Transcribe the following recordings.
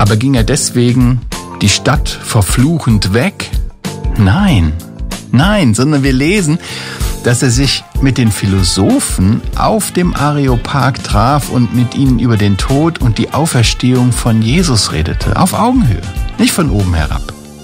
Aber ging er deswegen die Stadt verfluchend weg? Nein, sondern wir lesen, dass er sich mit den Philosophen auf dem Areopag traf und mit ihnen über den Tod und die Auferstehung von Jesus redete. Auf Augenhöhe, nicht von oben herab.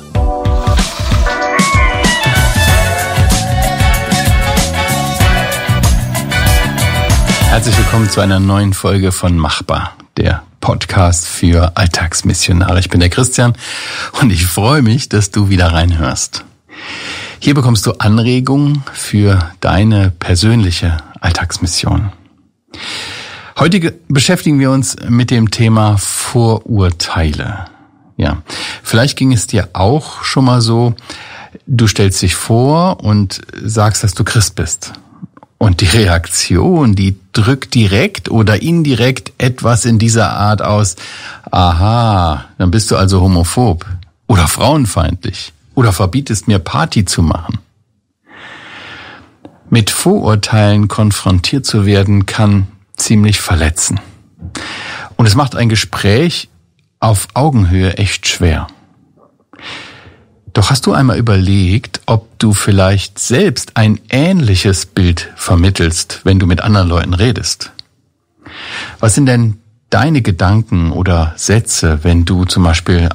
Herzlich willkommen zu einer neuen Folge von Machbar, der Podcast für Alltagsmissionare. Ich bin der Christian und ich freue mich, dass du wieder reinhörst. Hier bekommst du Anregungen für deine persönliche Alltagsmission. Heute beschäftigen wir uns mit dem Thema Vorurteile. Ja, vielleicht ging es dir auch schon mal so, du stellst dich vor und sagst, dass du Christ bist. Und die Reaktion, die drückt direkt oder indirekt etwas in dieser Art aus. Aha, dann bist du also homophob oder frauenfeindlich oder verbietest mir Party zu machen. Mit Vorurteilen konfrontiert zu werden, kann ziemlich verletzen. Und es macht ein Gespräch auf Augenhöhe echt schwer. Doch hast du einmal überlegt, ob du vielleicht selbst ein ähnliches Bild vermittelst, wenn du mit anderen Leuten redest? Was sind denn deine Gedanken oder Sätze, wenn du zum Beispiel